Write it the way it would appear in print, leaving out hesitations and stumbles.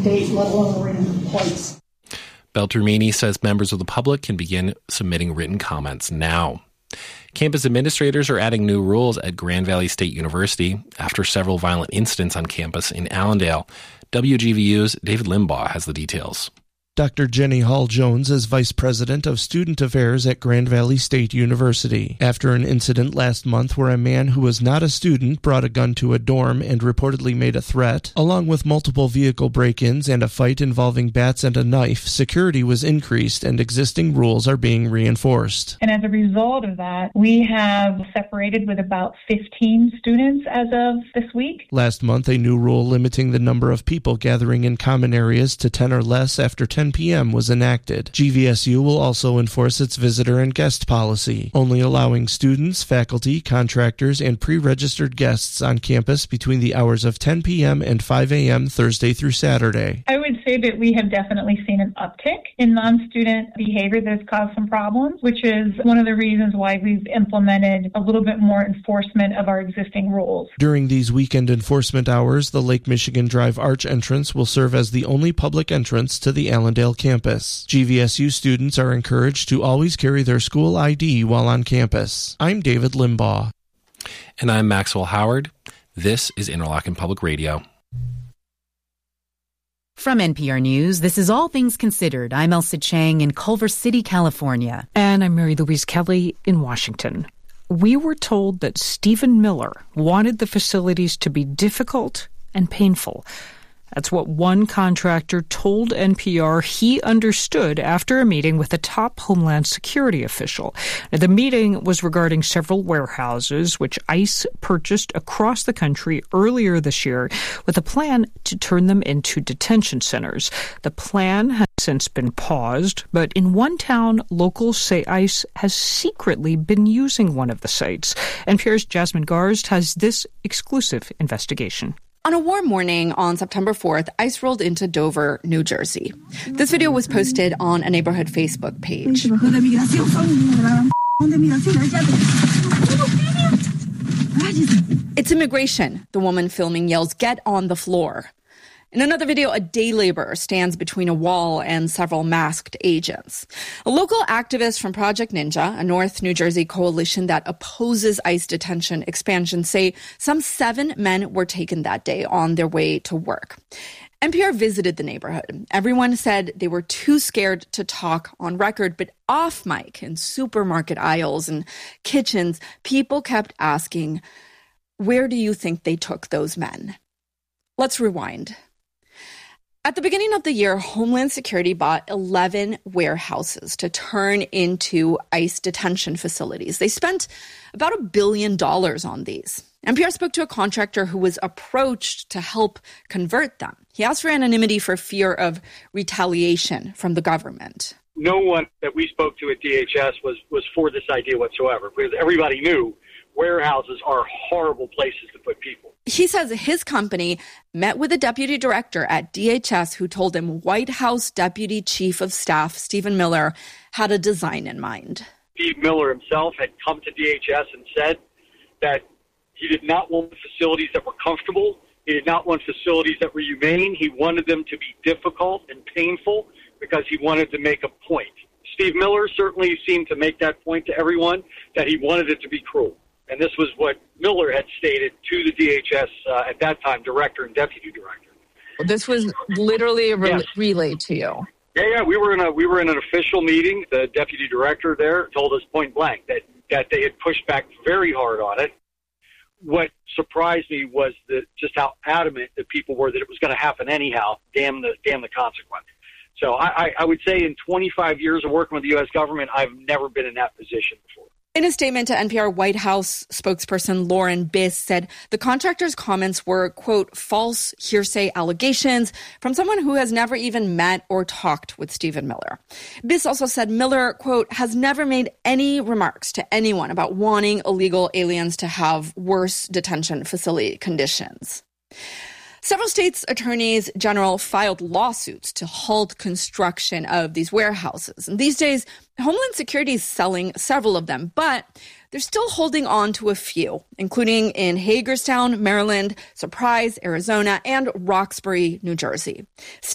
date, let alone written complaints. Beltramini says members of the public can begin submitting written comments now. Campus administrators are adding new rules at Grand Valley State University after several violent incidents on campus in Allendale. WGVU's David Limbaugh has the details. Dr. Jenny Hall-Jones is Vice President of Student Affairs at Grand Valley State University. After an incident last month where a man who was not a student brought a gun to a dorm and reportedly made a threat, along with multiple vehicle break-ins and a fight involving bats and a knife, security was increased and existing rules are being reinforced. And as a result of that, we have separated with about 15 students as of this week. Last month, a new rule limiting the number of people gathering in common areas to 10 or less after 10 p.m. was enacted. GVSU will also enforce its visitor and guest policy, only allowing students, faculty, contractors, and pre-registered guests on campus between the hours of 10 p.m. and 5 a.m. Thursday through Saturday. I would say that we have definitely seen an uptick in non-student behavior that's caused some problems, which is one of the reasons why we've implemented a little bit more enforcement of our existing rules. During these weekend enforcement hours, the Lake Michigan Drive Arch entrance will serve as the only public entrance to the Allendale campus. GVSU students are encouraged to always carry their school ID while on campus. I'm David Limbaugh. And I'm Maxwell Howard. This is Interlochen Public Radio. From NPR News, this is All Things Considered. I'm Elsa Chang in Culver City, California. And I'm Mary Louise Kelly in Washington. We were told that Stephen Miller wanted the facilities to be difficult and painful. That's what one contractor told NPR he understood after a meeting with a top Homeland Security official. Now, the meeting was regarding several warehouses which ICE purchased across the country earlier this year with a plan to turn them into detention centers. The plan has since been paused, but in one town, locals say ICE has secretly been using one of the sites. NPR's Jasmine Garsd has this exclusive investigation. On a warm morning on September 4th, ICE rolled into Dover, New Jersey. This video was posted on a neighborhood Facebook page. It's immigration, the woman filming yells, "Get on the floor." In another video, a day laborer stands between a wall and several masked agents. A local activist from Project Ninja, a North New Jersey coalition that opposes ICE detention expansion, say some 7 men were taken that day on their way to work. NPR visited the neighborhood. Everyone said they were too scared to talk on record, but off mic in supermarket aisles and kitchens, people kept asking, "Where do you think they took those men?" Let's rewind. At the beginning of the year, Homeland Security bought 11 warehouses to turn into ICE detention facilities. They spent about $1 billion on these. NPR spoke to a contractor who was approached to help convert them. He asked for anonymity for fear of retaliation from the government. No one that we spoke to at DHS was for this idea whatsoever, because everybody knew warehouses are horrible places to put people. He says his company met with a deputy director at DHS who told him White House Deputy Chief of Staff Stephen Miller had a design in mind. Steve Miller himself had come to DHS and said that he did not want facilities that were comfortable. He did not want facilities that were humane. He wanted them to be difficult and painful because he wanted to make a point. Steve Miller certainly seemed to make that point to everyone, that he wanted it to be cruel. And this was what Miller had stated to the DHS at that time, director and deputy director. This was literally relayed to you. Yeah. We were in an official meeting. The deputy director there told us point blank that they had pushed back very hard on it. What surprised me was just how adamant the people were that it was going to happen anyhow. Damn the consequence. So I would say in 25 years of working with the U.S. government, I've never been in that position before. In a statement to NPR, White House spokesperson Lauren Biss said the contractor's comments were, quote, false hearsay allegations from someone who has never even met or talked with Stephen Miller. Biss also said Miller, quote, has never made any remarks to anyone about wanting illegal aliens to have worse detention facility conditions. Several states' attorneys general filed lawsuits to halt construction of these warehouses. And these days, Homeland Security is selling several of them, but they're still holding on to a few, including in Hagerstown, Maryland, Surprise, Arizona, and Roxbury, New Jersey.